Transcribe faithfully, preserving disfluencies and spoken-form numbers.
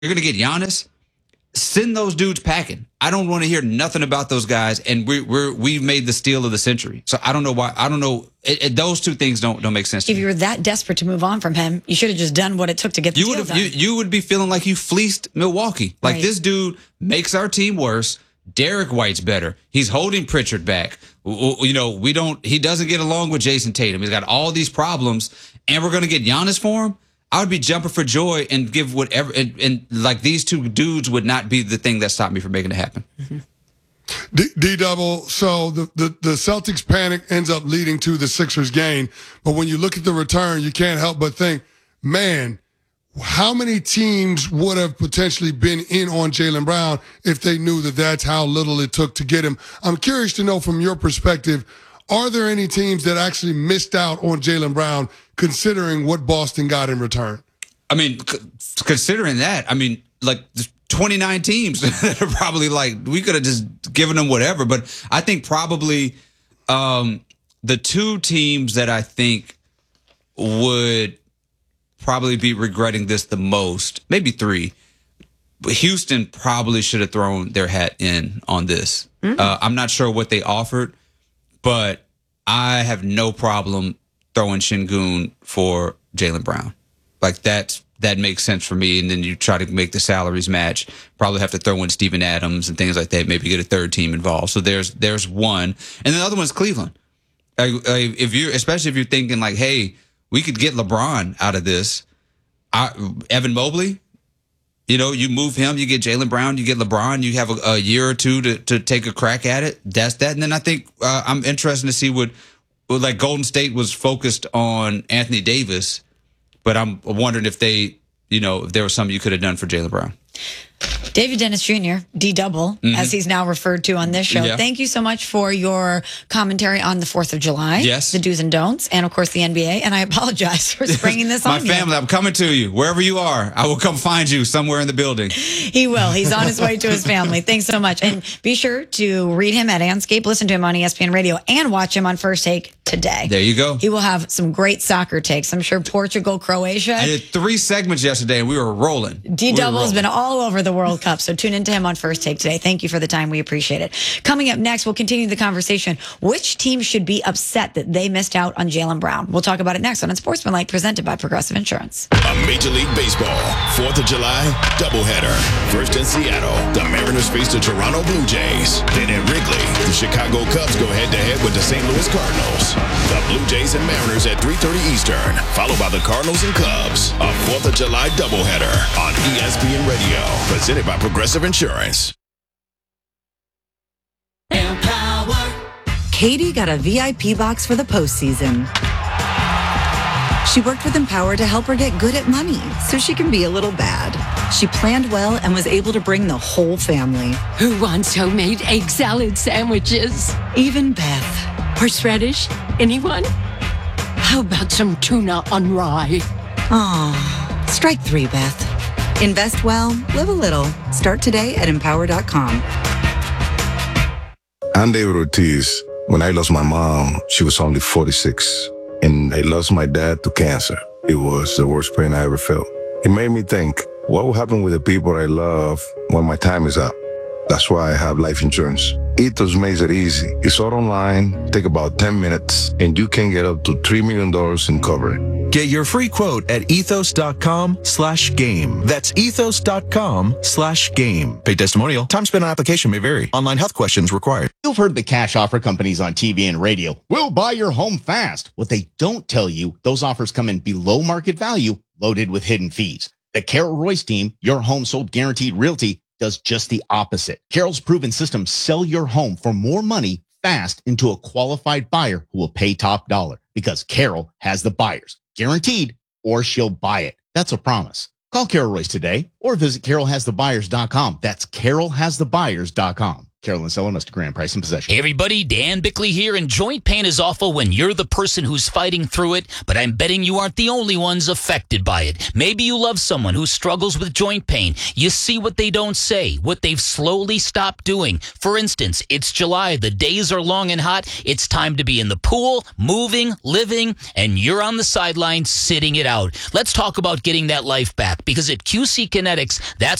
you're going to get Giannis. Send those dudes packing. I don't want to hear nothing about those guys, and we we're we've made the steal of the century. So I don't know why. I don't know. It, it, those two things don't don't make sense to If me. you were that desperate to move on from him, you should have just done what it took to get the You deal would done. you, you would be feeling like you fleeced Milwaukee. Like Right. this dude makes our team worse. Derek White's better. He's holding Pritchard back. You know, we don't. He doesn't get along with Jason Tatum. He's got all these problems, and we're going to get Giannis for him. I would be jumping for joy and give whatever, and, and like these two dudes would not be the thing that stopped me from making it happen. Mm-hmm. D, D double. So the, the, the Celtics panic ends up leading to the Sixers gain. But when you look at the return, you can't help but think, man, how many teams would have potentially been in on Jaylen Brown if they knew that that's how little it took to get him? I'm curious to know from your perspective, are there any teams that actually missed out on Jaylen Brown considering what Boston got in return? I mean, c- considering that, I mean, like twenty-nine teams that are probably like, we could have just given them whatever. But I think probably um, the two teams that I think would probably be regretting this the most, maybe three, but Houston probably should have thrown their hat in on this. Mm-hmm. Uh, I'm not sure what they offered, but I have no problem throwing Şengün for Jaylen Brown. Like that's that makes sense for me. And then you try to make the salaries match. Probably have to throw in Steven Adams and things like that. Maybe get a third team involved. So there's there's one, and the other one's Cleveland. Like, like if you, especially if you're thinking like, hey, we could get LeBron out of this. I, Evan Mobley. You know, you move him, you get Jaylen Brown, you get LeBron, you have a, a year or two to, to take a crack at it. That's that. And then I think uh, I'm interested to see what, what, like Golden State was focused on Anthony Davis, but I'm wondering if they, you know, if there was something you could have done for Jaylen Brown. David Dennis Junior, D-Double, mm-hmm. as he's now referred to on this show. Yeah. Thank you so much for your commentary on the fourth of July. Yes. The do's and don'ts, and of course the N B A. And I apologize for springing this My on family, you. I'm coming to you. Wherever you are, I will come find you somewhere in the building. He will. He's on his way to his family. Thanks so much. And be sure to read him at Anscape, listen to him on E S P N Radio, and watch him on First Take today. There you go. He will have some great soccer takes. I'm sure Portugal, Croatia. I did three segments yesterday, and we were rolling. D-Double has we been all over the World Cup, so tune into him on First Take today. Thank you for the time. We appreciate it. Coming up next, we'll continue the conversation. Which team should be upset that they missed out on Jaylen Brown? We'll talk about it next on Unsportsmanlike, presented by Progressive Insurance. A Major League Baseball fourth of July doubleheader. First in Seattle, the Mariners face the Toronto Blue Jays. Then at Wrigley, the Chicago Cubs go head-to-head with the Saint Louis Cardinals. The Blue Jays and Mariners at three thirty Eastern, followed by the Cardinals and Cubs. A fourth of July doubleheader on E S P N Radio, presented by Progressive Insurance. Katie got a V I P box for the postseason. She worked with Empower to help her get good at money so she can be a little bad. She planned well and was able to bring the whole family. Who wants homemade egg salad sandwiches? Even Beth. Horseradish? Anyone? How about some tuna on rye? Aw, strike three, Beth. Invest well, live a little. Start today at empower dot com. I'm David Ortiz. When I lost my mom, she was only forty-six. And I lost my dad to cancer. It was the worst pain I ever felt. It made me think, what will happen with the people I love when my time is up? That's why I have life insurance. Ethos makes it easy. It's all online, take about ten minutes, and you can get up to three million dollars in coverage. Get your free quote at ethos.com slash game. That's ethos.com slash game. Paid testimonial. Time spent on application may vary. Online health questions required. You've heard the cash offer companies on T V and radio. We'll buy your home fast. What they don't tell you, those offers come in below market value, loaded with hidden fees. The Carol Royce team, Your Home Sold Guaranteed Realty, does just the opposite. Carol's proven system sell your home for more money fast into a qualified buyer who will pay top dollar because Carol has the buyers, guaranteed, or she'll buy it. That's a promise. Call Carol Royce today or visit carol has the buyers dot com. That's carol has the buyers dot com. Carolyn Seller, Mister Grand Price and Possession. Hey everybody, Dan Bickley here, and joint pain is awful when you're the person who's fighting through it, but I'm betting you aren't the only ones affected by it. Maybe you love someone who struggles with joint pain. You see what they don't say, what they've slowly stopped doing. For instance, it's July, the days are long and hot, it's time to be in the pool, moving, living, and you're on the sideline sitting it out. Let's talk about getting that life back, because at Q C Kinetics, that's